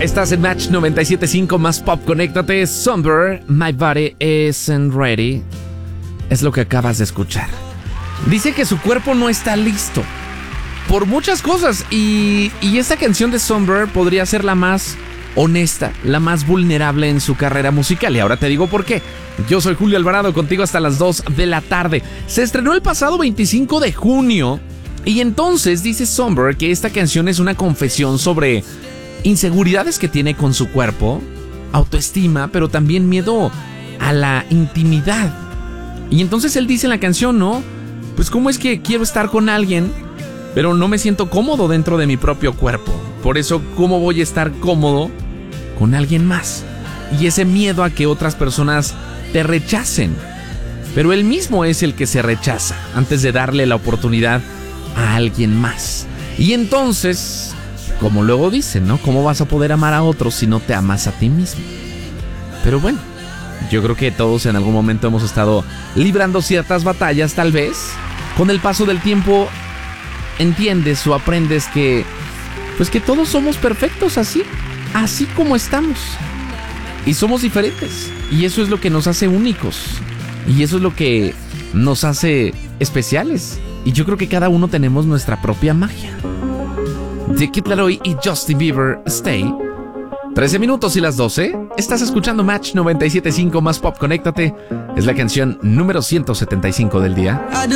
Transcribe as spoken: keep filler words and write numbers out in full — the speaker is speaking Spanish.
Estás en Match noventa y siete punto cinco más pop. Conéctate. Somber, My Body Isn't Ready. Es lo que acabas de escuchar. Dice que su cuerpo no está listo por muchas cosas. Y, y esta canción de Somber podría ser la más honesta, la más vulnerable en su carrera musical. Y ahora te digo por qué. Yo soy Julio Alvarado, contigo hasta las dos de la tarde. Se estrenó el pasado veinticinco de junio. Y entonces dice Somber que esta canción es una confesión sobre inseguridades que tiene con su cuerpo, autoestima, pero también miedo a la intimidad. Y entonces él dice en la canción, ¿no? Pues cómo es que quiero estar con alguien, pero no me siento cómodo dentro de mi propio cuerpo. Por eso, ¿cómo voy a estar cómodo con alguien más? Y ese miedo a que otras personas te rechacen. Pero él mismo es el que se rechaza antes de darle la oportunidad a alguien más. Y entonces, como luego dicen, ¿no? ¿Cómo vas a poder amar a otros si no te amas a ti mismo? Pero bueno, yo creo que todos en algún momento hemos estado librando ciertas batallas, tal vez. Con el paso del tiempo entiendes o aprendes que, pues que todos somos perfectos así, así como estamos. Y somos diferentes. Y eso es lo que nos hace únicos. Y eso es lo que nos hace especiales. Y yo creo que cada uno tenemos nuestra propia magia. The Kid Laroi y Justin Bieber, Stay. trece minutos y las doce. Estás escuchando Match noventa y siete punto cinco más pop. Conéctate. Es la canción número ciento setenta y cinco del día.